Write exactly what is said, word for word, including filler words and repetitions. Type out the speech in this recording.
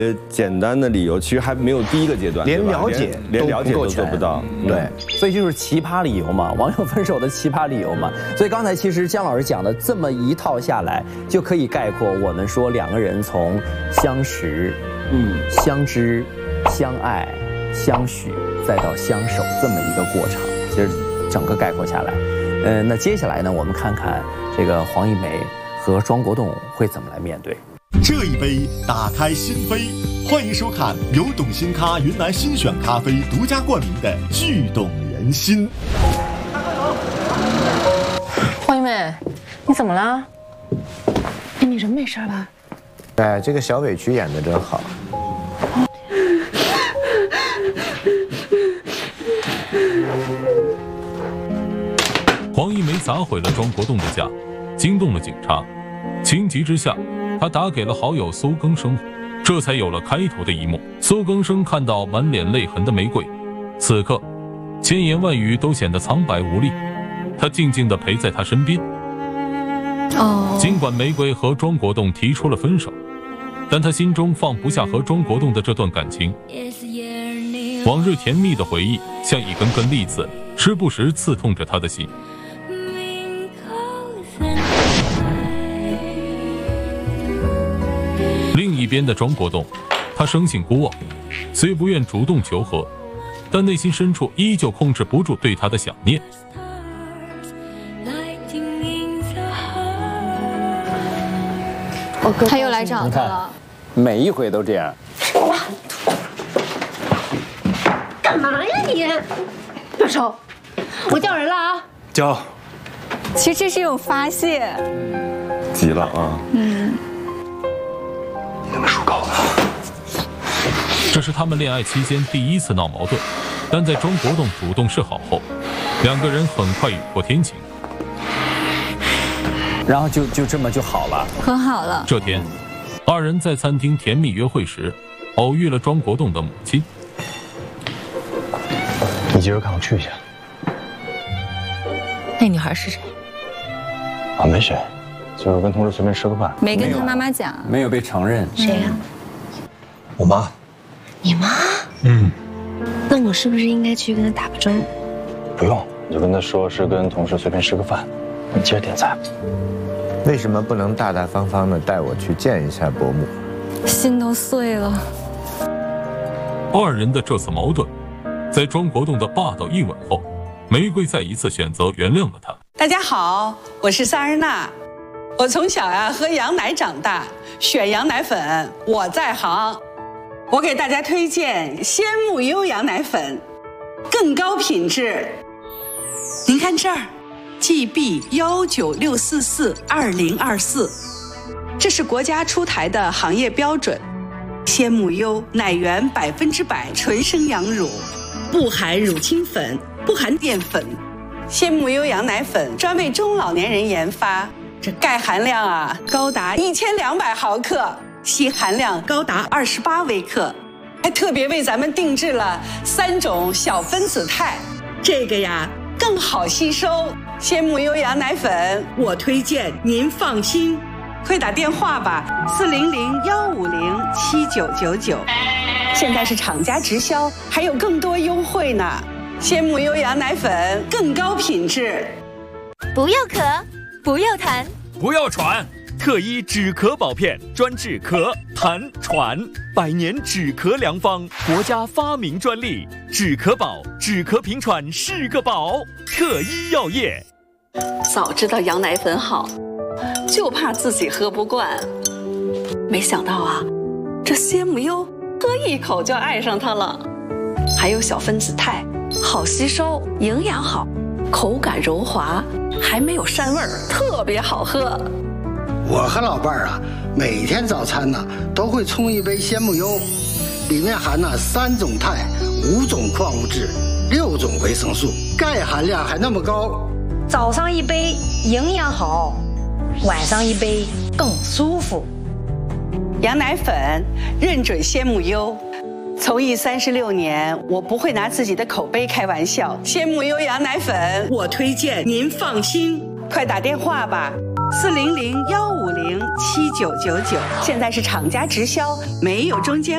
呃，简单的理由其实还没有第一个阶段， 连了解连了解都做不到。 对，所以就是奇葩理由嘛，网友分手的奇葩理由嘛。所以刚才其实姜老师讲的这么一套下来，就可以概括我们说两个人从相识、嗯、相知、相爱、相许，再到相守这么一个过程。其实整个概括下来，呃，那接下来呢，我们看看这个黄一梅和庄国栋会怎么来面对。 这一杯打开心扉，欢迎收看由董新咖云南新选咖啡独家冠名的《剧动人心》。 黄一梅，你怎么了？哎，你人没事吧？ 哎，这个小委屈演得真好。 黄一梅砸毁了庄国栋的家，惊动了警察。情急之下，他打给了好友苏更生，这才有了开头的一幕。苏更生看到满脸泪痕的玫瑰，此刻千言万语都显得苍白无力。他静静地陪在他身边。哦，尽管玫瑰和庄国栋提出了分手，但他心中放不下和庄国栋的这段感情。往日甜蜜的回忆像一根根利刺，时不时刺痛着他的心。另一边的庄国栋，他生性孤傲，虽不愿主动求和，但内心深处依旧控制不住对他的想念。 他又来找他了， 每一回都这样。 干嘛呀你？住手！我叫人了啊！ 叫。 其实这是一种发泄。 急了啊！嗯。 你能输够了。 这是他们恋爱期间第一次闹矛盾，但在庄国栋主动示好后，两个人很快雨过天晴。 然后就就这么就好了， 和好了。 这天，二人在餐厅甜蜜约会时，偶遇了庄国栋的母亲。 你今儿看我去一下。 那女孩是谁？ 啊，没谁，就是跟同事随便吃个饭。 没跟他妈妈讲， 没有被承认。 谁呀？ 我妈。 你妈？ 嗯。 那我是不是应该去跟他打个招呼？ 不用，你就跟他说是跟同事随便吃个饭。你接着点菜。为什么不能大大方方的带我去见一下伯母？ 心都碎了。 二人的这次矛盾，在庄国栋的霸道一吻后，玫瑰再一次选择原谅了他。 大家好，我是萨日娜。我从小呀喝羊奶长大，选羊奶粉我在行。我给大家推荐鲜木优羊奶粉，更高品质。您看这儿。G B 幺九六四四二零二四，这是国家出台的行业标准。鲜木优奶源百分之百纯生羊乳，不含乳清粉，不含淀粉。鲜木优羊奶粉专为中老年人研发，这钙含量啊高达一千两百毫克，硒含量高达二十八微克，还特别为咱们定制了三种小分子肽，这个呀更好吸收。鲜木优羊奶粉，我推荐您放心，快打电话吧，四零零幺五零七九九九。现在是厂家直销，还有更多优惠呢。鲜木优羊奶粉更高品质。 不要咳，不要痰， 不要喘。特一止咳宝片，专治咳、痰、喘，百年止咳良方，国家发明专利。止咳宝，止咳平喘是个宝。特一药业。 早知道羊奶粉好，就怕自己喝不惯。没想到啊，这鲜木优喝一口就爱上它了。还有小分子肽，好吸收，营养好，口感柔滑，还没有膻味儿，特别好喝。 我和老伴儿啊，每天早餐呢都会冲一杯鲜木优，里面含了三种肽、五种矿物质、六种维生素，钙含量还那么高。 早上一杯营养好，晚上一杯更舒服。 羊奶粉认准鲜木优，从艺三十六年，我不会拿自己的口碑开玩笑。鲜木优羊奶粉，我推荐您放心，快打电话吧。四零零幺五零七九九九，现在是厂家直销，没有中间。